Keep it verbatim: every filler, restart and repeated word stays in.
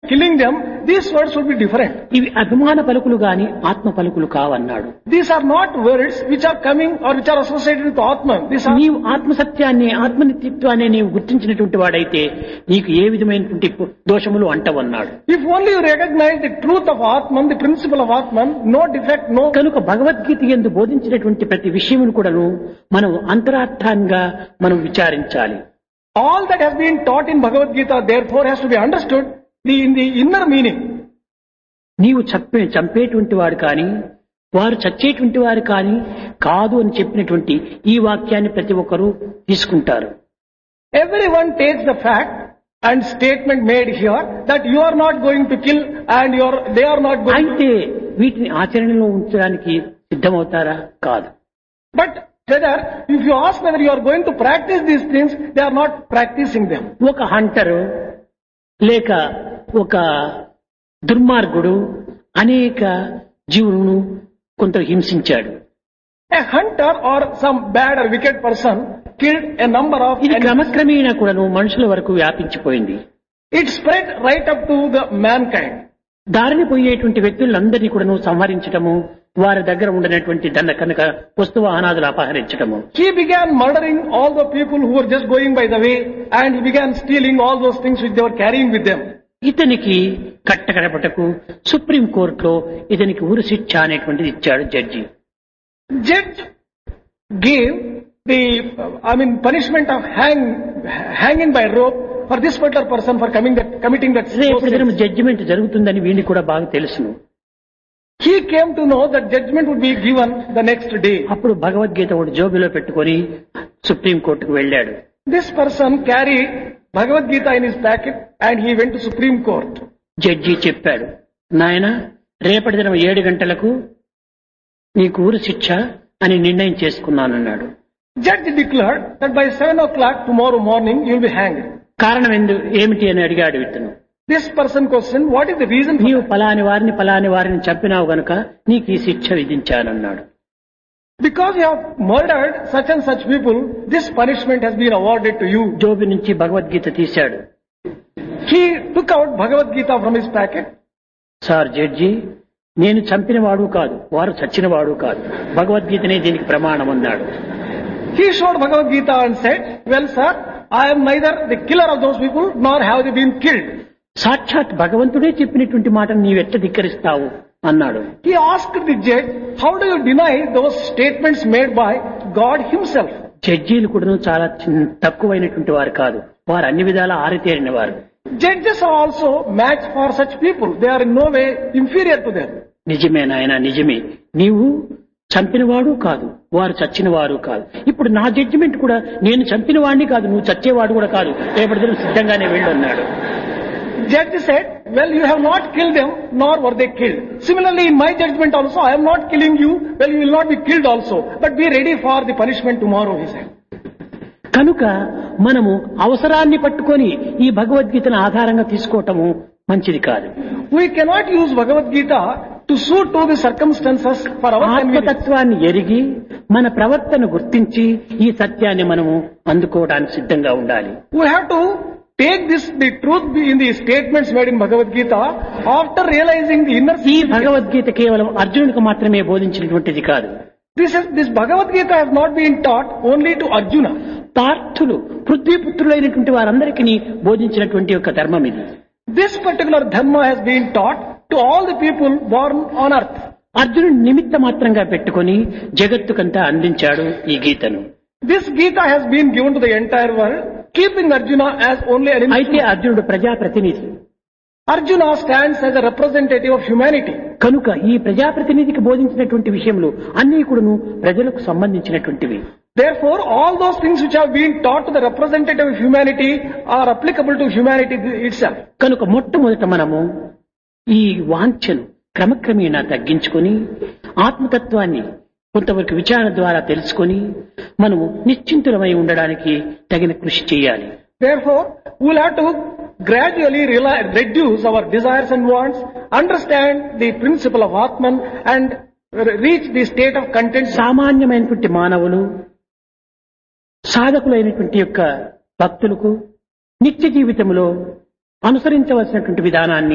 killing them, these words would be different. ఇవి అభిమాన పలుకులు గాని ఆత్మ పలుకులు కావన్నాడు. These are not words which are coming or which are associated with Atman. These are నీవు ఆత్మసత్యాన్ని ఆత్మనిత్యత్వాన్ని నీవు గుర్తించినటువంటి వాడైతే నీకు ఏ విధమైనటువంటి దోషములు అంటవన్నాడు. If only you recognize the truth of Atman, the principle of Atman, no defect, no. కనుక భగవద్గీత యందు బోధించినటువంటి ప్రతి విషయమును కూడాను మనం అంతరార్థంగా మనం విచారించాలి. All that has been taught in Bhagavad Gita therefore has to be understood in the inner meaning. నీవు చంపే చంపేటువంటి వాడు కానీ వారు చచ్చేటువంటి వారు కానీ కాదు అని చెప్పినటువంటి ఈ వాక్యాన్ని ప్రతి ఒక్కరూ తీసుకుంటారు. Everyone takes the fact and statement made here that you are not going to kill and you are, they are not going అయితే వీటిని ఆచరణలో ఉంచడానికి సిద్ధమవుతారా? కాదు. But whether, if you ask whether you are going to practice these things, they are not practicing them. ఒక hunter లేక ఒక దుర్మార్గుడు అనేక జీవులను కొంత హింసించాడు. A hunter or some bad or wicked person killed a number of ఇది animals. క్రమక్రమేణా కూడాను మనుషుల వరకు వ్యాపించిపోయింది. It spread right up to the mankind. దారిని పోయేటువంటి వ్యక్తులందరినీ కూడాను సంహరించటము, వారి దగ్గర ఉండనటువంటి ధన కనుక వస్తు వాహనాదులు అపహరించటము. He began murdering all the people who were just going by the way, and he began stealing all those things which they were carrying with them. ఇతనికి కట్టకడపటకు supreme కోర్టులో ఇతనికి ఉరి శిక్ష అనేటువంటిది ఇచ్చాడు judge. Judge gave the, I mean, punishment of hang, hanging by rope for this particular person for coming that, committing that sin. రేపు దినం judgement జరుగుతుందని వీడికి కూడా బాగా తెలుసును. He came to know that judgment would be given the next day. అప్పుడు భగవద్గీత ఒకటి జోబిలో పెట్టుకొని సుప్రీం కోర్టుకు వెళ్ళాడు. This person carried Bhagavad Gita in his packet and he went to Supreme Court. Judge చెప్పాడు, నాయన రేపటి దినం ఏడు గంటలకు నీకు ఊరు శిక్ష అని నిర్ణయం చేసుకున్నానన్నాడు. Judge declared that by seven o'clock tomorrow morning you will be hanged. కారణం ఎందు ఏమిటి అని అడిగాడు ఇతను. This person questioned, what is the reason for నీవు that? పలాని వారిని పలాని వారిని చంపినావు గనుక నీకు ఈ శిక్ష విధించానన్నాడు. Because you have murdered such and such people, this punishment has been awarded to you. Gobi నుంచి భగవద్గీత తీశాడు. He took out Bhagavad Gita from his packet. Sir judge, నేను చంపిన వాడు కాదు, వారు చచ్చిన వాడు కాదు, భగవద్గీతనే దీనికి ప్రమాణం అన్నాడు. He showed Bhagavad Gita and said, well sir, I am neither the killer of those people nor have they been killed. సాక్షాత్ భగవంతుడే చెప్పినటువంటి మాటను నీవెట్ట ధిక్కరిస్తావు అన్నాడు. He asked the judge, how do you deny those statements made by God himself? జడ్జీలు కూడా చాలా చిన్న- తక్కువైనటువంటి వారు కాదు, వారు అన్ని విధాల ఆరితేరిన వారు. Judges are also match for such people. They are in no way inferior to them. నిజమే నాయన, నిజమే, నీవు చంపినవాడు కాదు, వారు చచ్చిన వారు కాదు. ఇప్పుడు నా జడ్జిమెంట్ కూడా నేను చంపిన వాడిని కాదు, నువ్వు చచ్చేవాడు కూడా కాదు, రేపటి దినం సిద్ధంగానే వెళ్ళు అన్నాడు. Judge said, well, you have not killed them, nor were they killed. Similarly, in my judgment also, I am not killing you, well, you will not be killed also. But be ready for the punishment tomorrow, he said. కనుక మనము అవసరాన్ని పట్టుకొని ఈ భగవద్గీతను ఆధారంగా తీసుకోవటము మంచిది కాదు. We cannot use Bhagavad Gita to suit to the circumstances for our convenience. ఆత్మతత్వాన్ని ఎరిగి మన ప్రవర్తన గుర్తించి ఈ సత్యాన్ని మనము అందుకోవడానికి సిద్ధంగా ఉండాలి. We have to take this, the truth in the statements made in Bhagavad Gita after realizing the inner ఈ significance. భగవద్గీత కేవలం అర్జునుడికి మాత్రమే బోధించినటువంటిది కాదు. This is, this Bhagavad Gita has not been taught only to Arjuna. పార్థులు పృథ్వీపుత్రులైనటువంటి వారందరికీ బోధించినటువంటి యొక్క ధర్మం ఇది. This particular dharma has been taught to all the people born on earth. అర్జునుడు నిమిత్త మాత్రంగా పెట్టుకొని జగత్తుకంతా అందించాడు ఈ గీతను. This Gita has been given to the entire world, keeping Arjuna as only an అయితే instrument. అర్జునుడు ప్రజాప్రతినిధి Arjuna stands as a representative of humanity. కనుక ఈ ప్రజాప్రతినిధికి బోధించినటువంటి విషయములు అన్ని కూడాను ప్రజలకు సంబంధించినటువంటివి. Therefore, all those things which have been taught to the representative of humanity are applicable to humanity itself. కనుక మొట్టమొదట మనము ఈ వాంఛను క్రమక్రమేణా తగ్గించుకొని ఆత్మతత్వాన్ని కొంతవరకు విచారణ ద్వారా తెలుసుకొని మనము నిశ్చింతులమై ఉండడానికి తగిన కృషి చేయాలి. Therefore, we will have to gradually rela- reduce our desires and wants, understand the principle of Atman and re- reach the state of content. సామాన్యమైనటువంటి మానవులు సాధకులైనటువంటి యొక్క భక్తులకు నిత్య జీవితంలో అనుసరించవలసినటువంటి విధానాన్ని